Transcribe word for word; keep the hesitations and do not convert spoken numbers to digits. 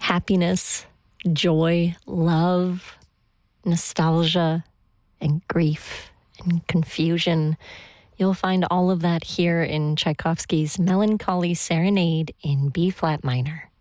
happiness, joy, love, nostalgia, and grief and confusion. You'll find all of that here in Tchaikovsky's Melancholy Serenade in B-flat minor.